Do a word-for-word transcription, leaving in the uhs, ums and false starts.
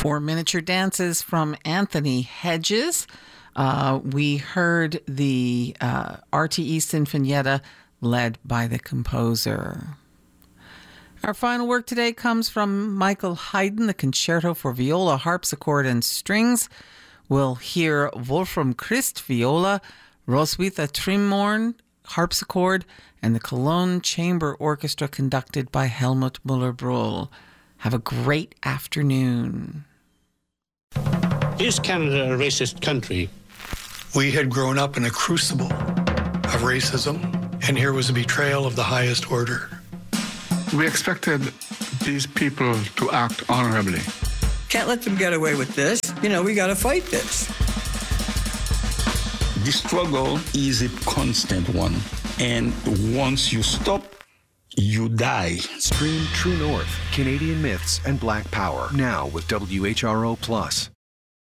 Four miniature dances from Anthony Hedges. Uh, we heard the uh, R T E Sinfonietta led by the composer. Our final work today comes from Michael Haydn, the Concerto for Viola, Harpsichord, and Strings. We'll hear Wolfram Christ, viola, Roswitha Trimmorn, harpsichord, and the Cologne Chamber Orchestra conducted by Helmut Müller-Brühl. Have a great afternoon. Is Canada a racist country? We had grown up in a crucible of racism, and here was a betrayal of the highest order. We expected these people to act honorably. Can't let them get away with this. You know, we got to fight this. The struggle is a constant one. And once you stop, you die. Stream True North, Canadian Myths and Black Power, now with W H R O Plus.